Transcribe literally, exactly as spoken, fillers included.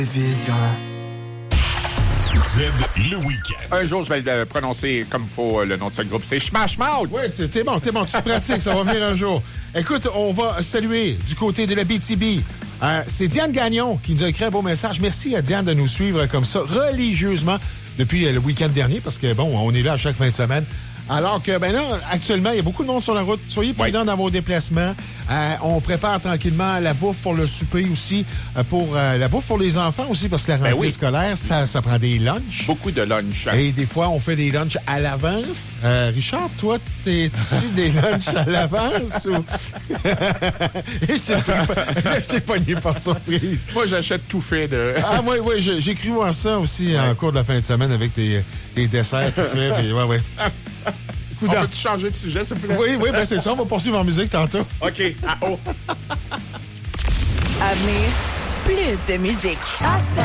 Vision. Z le week-end. Un jour, je vais le prononcer comme il faut le nom de ce groupe. C'est Smash Mouth. Oui, t'es bon, t'es bon, tu te pratiques, ça va venir un jour. Écoute, on va saluer du côté de la B T B. Euh, c'est Diane Gagnon qui nous a écrit un beau message. Merci à Diane de nous suivre comme ça religieusement depuis le week-end dernier parce que, bon, on est là à chaque fin de semaine. Alors que, ben là, actuellement, il y a beaucoup de monde sur la route. Soyez prudents oui. dans vos déplacements. Euh, on prépare tranquillement la bouffe pour le souper aussi, euh, pour euh, la bouffe pour les enfants aussi, parce que la rentrée ben oui. scolaire, ça, ça prend des lunchs. Beaucoup de lunchs. Et des fois, on fait des lunchs à l'avance. Euh, Richard, toi, t'es-tu des lunchs à l'avance ou... Je t'ai pogné par surprise. Moi, j'achète tout fait de... ah, oui, oui, j'ai cru voir ça aussi ouais. en cours de la fin de semaine avec tes, tes desserts tout faits. Puis, ouais, ouais. On peut-tu changer de sujet, s'il vous plaît? Oui, oui, ben c'est ça. On va poursuivre en musique tantôt. OK. Ah, oh. À venir, plus de musique.